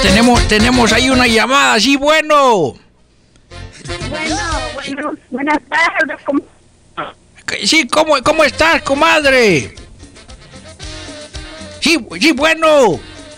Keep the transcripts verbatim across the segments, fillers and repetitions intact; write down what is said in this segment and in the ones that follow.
tenemos, tenemos ahí una llamada, sí, bueno. Bueno, bueno, buenas tardes. ¿Cómo? Sí, ¿cómo, cómo estás, comadre? Sí, sí, bueno.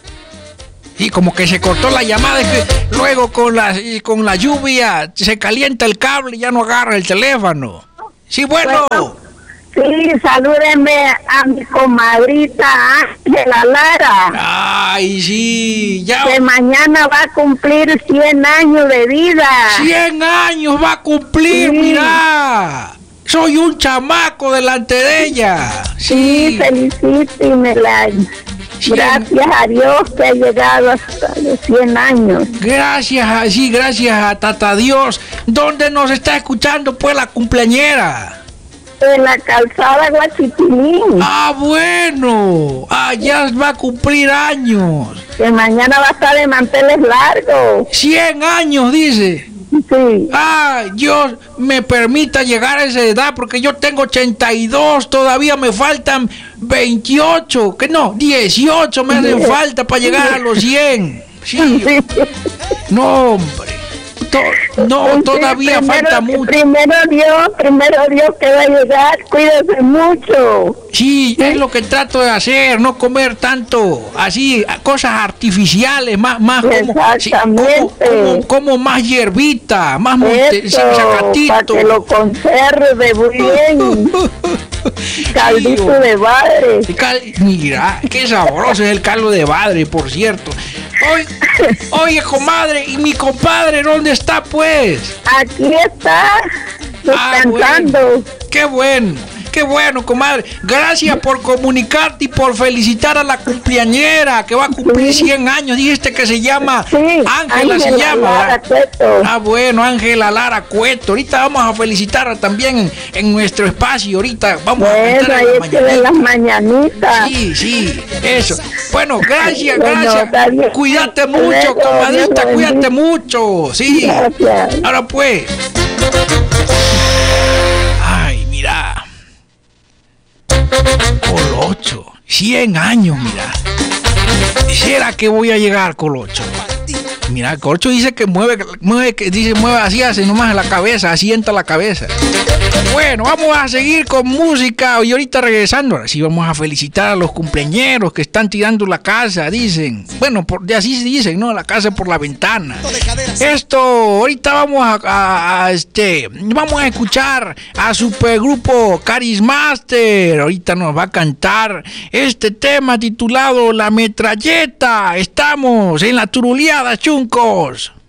Sí, como que se cortó la llamada, es que luego con la, con la lluvia se calienta el cable y ya no agarra el teléfono. Sí, bueno. Bueno, sí, salúdenme a mi comadrita Ángela Lara. Ay, sí, ya. Que mañana va a cumplir cien años de vida. cien años va a cumplir, Sí. mira. Soy un chamaco delante de ella. Sí, felicítemela. cien. Gracias a Dios que ha llegado hasta los cien años. Gracias, a- sí, gracias a Tata Dios. ¿Dónde nos está escuchando, pues, la cumpleañera? En la calzada Guachitilín. Ah, bueno. Ah, ya va a cumplir años. Que mañana va a estar de manteles largos. cien años, dice. Sí. Ah, Dios me permita llegar a esa edad porque yo tengo ochenta y dos, todavía me faltan veintiocho, que no, dieciocho me hacen falta para llegar a los cien. Sí, no, hombre. To- no, todavía Sí, falta primero- mucho. Primero Dios, primero Dios que va a llegar. Cuídese mucho. Sí, es lo que trato de hacer, no comer tanto, así, cosas artificiales, más, más como, sí, como, Exactamente. como, como más hierbita, más monte, sí, Eso, para zacatito. que lo conserve muy bien. Caldito Sí, de madre. El cal- Mira, qué sabroso es el caldo de madre, por cierto. Oye, oye, comadre, ¿y mi compadre dónde está, pues? Aquí está, Ah, descansando. bueno. Qué bueno, qué bueno, comadre. Gracias por comunicarte y por felicitar a la cumpleañera que va a cumplir Sí. cien años. Dijiste que se llama Sí, Ángela, se Ángela llama. Lara ¿verdad? Cueto. Ah, bueno, Ángela Lara Cueto. Ahorita vamos a felicitarla también en, en nuestro espacio. Ahorita vamos a Bueno, cantar ahí en la es que de las mañanitas. Sí, sí, eso. Bueno, gracias, Bueno, gracias. está bien. Cuídate Hasta mucho, luego, comadrita, Dios cuídate bendiga. mucho. Sí. Gracias. Ahora pues. Ay, mira. Colocho. cien años, mira. ¿Será que voy a llegar, Colocho? Mira, Colocho dice que mueve, mueve, que dice mueve así, hace nomás la cabeza, asienta la cabeza. Bueno, vamos a seguir con música y ahorita regresando, ahora sí vamos a felicitar a los cumpleañeros que están tirando la casa, dicen. Bueno, por, de así se dicen, ¿no? La casa por la ventana. Esto, ahorita vamos a, a- a, este, vamos a escuchar a supergrupo Carismaster. Ahorita nos va a cantar este tema titulado La Metralleta. Estamos en la Turuleada, chuncos.